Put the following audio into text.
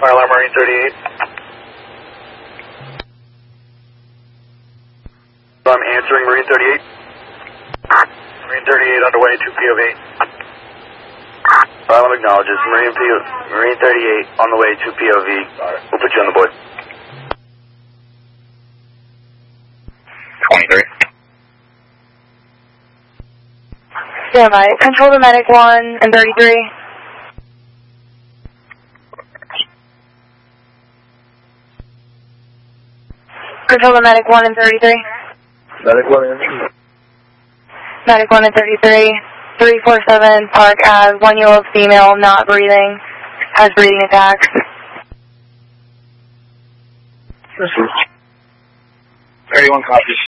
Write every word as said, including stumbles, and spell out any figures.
Fire alarm Marine thirty-eight. I'm answering Marine thirty-eight. Marine thirty-eight underway, two P O V. Fire alarm acknowledges. Marine, P Marine thirty-eight on the way, two P O V. We'll put you on the board. twenty-three. Stand by. Control the medic one and thirty-three. Control the medic one and thirty-three. Medic one and Medic one and thirty-three. three four seven Park Ave, one-year-old female, not breathing, has breathing attacks. thirty-one copies.